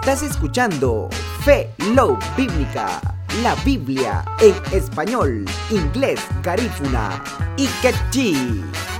Estás escuchando Fe, Love Bíblica, la Biblia en español, inglés, garífuna y quechí.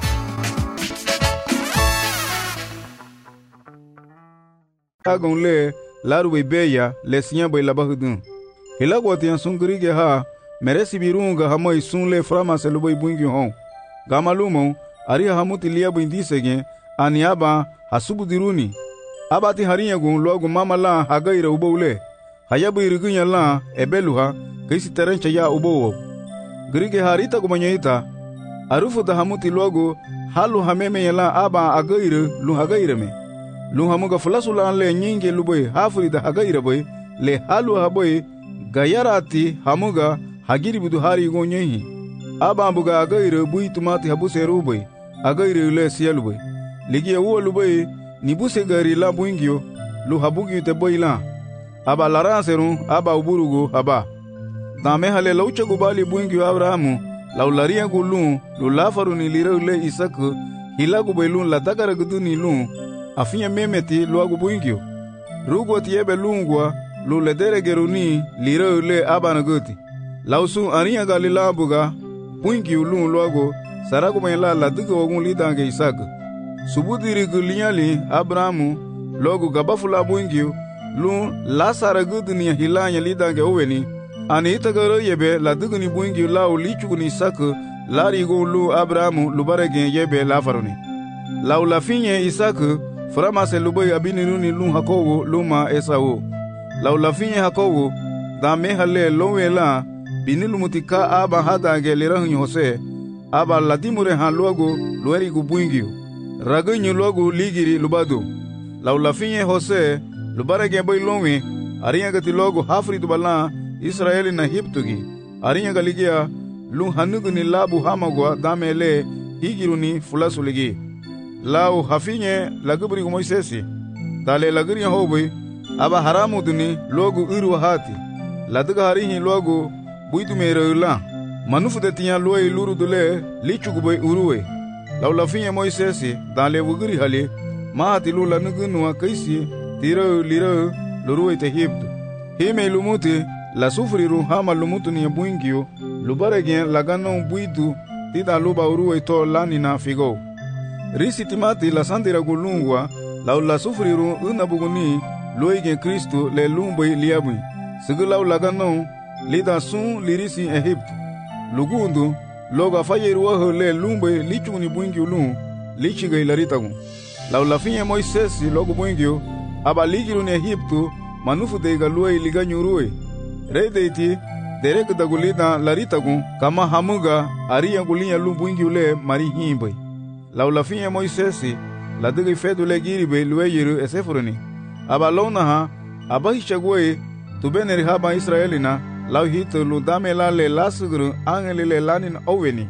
Agon le laru beya le sinya bay labahudun. Hilagwatian sungrige ha meresi birunga hamoi sunle frama se lubai bungi hon. Gamalumo ari hamuti liabu indisege aniaba hasubu diruni. Abati harinya gun logu mama la hagaira ubole. Hayabu irigunya la ebeluha kaisi terencha ya ubowo. Grige harita kumanyaita. Arufu da hamuti logu halu hameme yala aba agaire lu hagaire me. Lu hamuga fulasula le nyinge luboy hafuri da hagaira boy le halu haboy gayarati hamuga hagiri budu hari gonyehi. Aba ambuga agaire bui tumati habuse ruboy agaire le sielu boy. Ligia uwa luboy nibuse gari la buingio lu habugi te boy la. Aba laranseru aba uburugo aba. Dame hale laucha gubali buingio Abrahamu laularia gulun lu lafaru ni lire le Isaku hilagu boylun la dagara gudu ni lun. Afinya memeti luagu buingio. Rugo tiebe lungwa lu ledere geruni lire le abanagoti. Lausu aniya galila buga buingio lun luago saragu mela la dugo ogun lidange Isaac. Subudiri gulinyali Abrahamu logo gabafula buingio lun la saragudu ni hilanya lidange oweni. Ani itagaro yebe la dugo ni buingio la ulichugu ni Isaac lari go lu Abrahamu lubarege yebe la faroni. La ulafinye Isaac Frama se luboy abiniruni lun hakowo luma Esau. Laulafinye hakowo da mehale lowela binilumutika aba hadange lirahun Jose. Aba ladimure han luago lueri gubuingio. Ragunyu luago ligiri lubado. Laulafinye Jose lubarege boy lowe arinya gati logo hafri dubala Israeli na hiptugi. Arinya galigia lun hanuguni labu hamagwa damele higiruni fulasuligi. Lau hafinye lagubri Moisesi dale laguri hobi aba haramu duni logo uru hati laduga harihi logo buitu mereula manufu de tinya loi luru dule lichugubai uruwe lau lafinye Moisesi dale wuguri hali mahati lula nugunwa kaisi tiro liro luruwe te hibdu hime lumuti la sufriru hama lumutu ni buingio lubaregen lagano buitu tida luba uruwe to lanina figo Risi timati la sandira gulungwa la sufriru unabuguni loige Kristo le lumbai liabui. Sigulaw lagano lida sun lirisi Egypt. Lugundu loga fayeruwa le lumbai lichuni buingio lun lichiga ilaritagun. La finye Moisesi logo buingio aba ligiru ni Egyptu manufu deiga luai liganyurue. Redeiti derek dagulida laritagun kama hamuga aria gulinya lumbuingio le mari himbai. Laulafinye Moisesi la dugi fedu le giribe lueyiru esefuruni. Aba launaha aba hichagwe tubeneri haba Israelina lau hitu ludame la le lasuguru angeli le lanin oweni.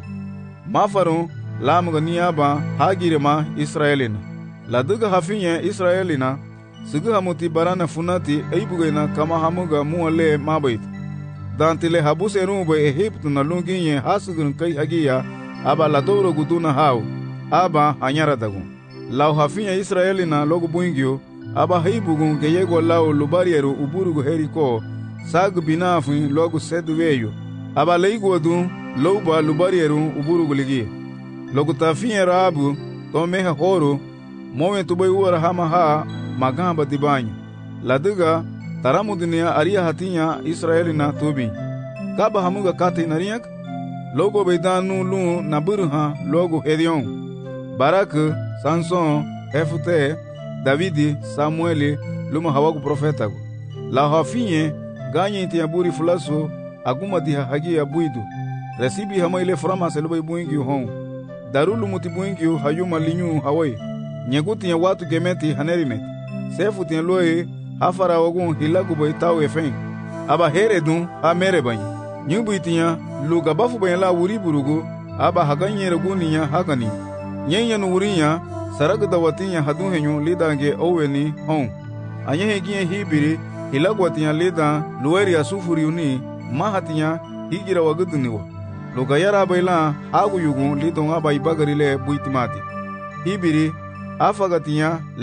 Mafaru lamuga ni aba hagirema Israelina. La duga hafinye Israelina sugu hamuti barana funati eibugena kama hamuga muale mabait. Dantile habuse rumbe Egyptu na lunginye hasugurun kai hagia aba la doro guduna hau. Aba anyara dagun. Lau hafinya Israeli na logo buingio, aba heibugun geyego lau lubarieru uburugu heriko, sagu binafin logo seduweyo. Aba leiguadu louba lubarieru uburugu ligi. Logo tafinya rabu, tomeha horo, mowe tubay uara hama haa, magamba dibanyo. Laduga, taramu dunia aria hatinya Israeli na tubi. Kaba hamuga kate nariyak? Logo beidanu lu naburuha logo hedion. Barak, Samson, Hefute, Davidi, Samueli, luma hawagu profeta. La hafinye, ganyi tiaburi fulaso, aguma diha hagi abuidu. Resibi hamaile frama selubai buingi hon. Darulu muti buingi hayuma linyu hawai. Nyeguti ya watu gemeti hanerimet. Sefu tiya loe, hafara wagun hilagu baitau efen. Aba heredun ha merebanyi. Nyubu itiya, luga bafu bayala wuriburugu, aba haganyi reguniya hagani. Nyenya nuurinya saragda watinya hadunhenyu lidange oweni hon. Anyehegiye hibiri hilagwatinya lida lueri asufuriuni mahatinya higira waguduniwa. Lugayara baila hagu yugun lidon aba ibagarile buitimati. Hibiri afagatinya